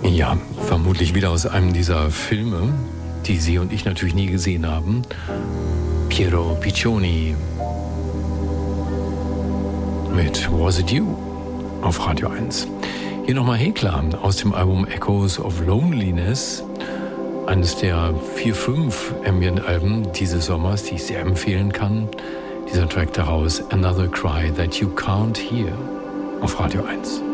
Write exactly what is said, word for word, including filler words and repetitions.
Ja, vermutlich wieder aus einem dieser Filme, die Sie und ich natürlich nie gesehen haben. Piero Piccioni mit Was It You auf Radio eins. Hier nochmal Hekla aus dem Album Echoes of Loneliness. Eines der vier, fünf Ambient-Alben dieses Sommers, die ich sehr empfehlen kann. Dieser Track daraus, Another Cry That You Can't Hear auf Radio eins.